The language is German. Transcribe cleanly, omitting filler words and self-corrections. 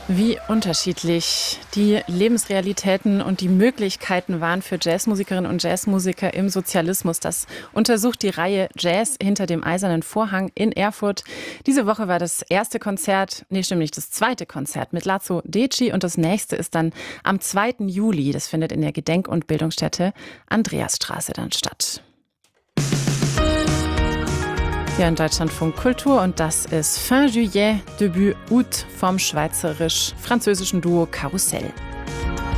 Wie unterschiedlich die Lebensrealitäten und die Möglichkeiten waren für Jazzmusikerinnen und Jazzmusiker im Sozialismus. Das untersucht die Reihe Jazz hinter dem Eisernen Vorhang in Erfurt. Diese Woche war das zweite Konzert mit Lazo Deci und das nächste ist dann am 2. Juli. Das findet in der Gedenk- und Bildungsstätte Andreasstraße dann statt. Hier in Deutschlandfunk Kultur und das ist Fin Juillet, Début Août vom schweizerisch-französischen Duo Karussell.